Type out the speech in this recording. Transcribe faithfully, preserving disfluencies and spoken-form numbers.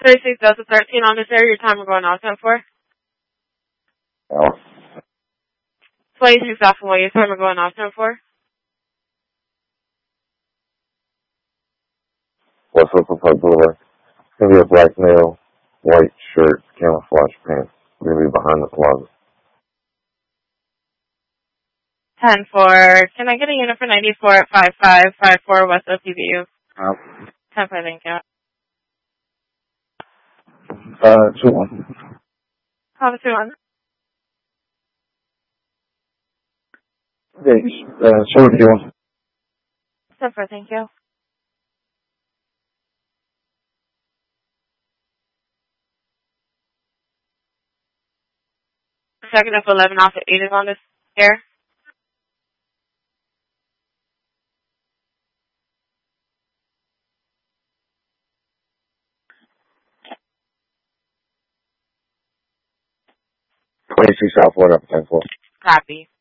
thirty-six Delta thirteen on this area. Your time we're going off ten four. Oh. twenty-six Alpha one. Your time we're going off ten four. What's up with my boulevard? It's gonna be a black male, white shirt, camouflage pants. We're gonna be behind the closet. ten four. Can I get a unit for ninety-four at five five five four West O P B U? Um, ten four, thank you. uh, two one. Call two one. Thanks. Uh, so what do you want? ten four, thank you. Second F eleven off at eight is on this air. twenty-six South one up ten four. Copy.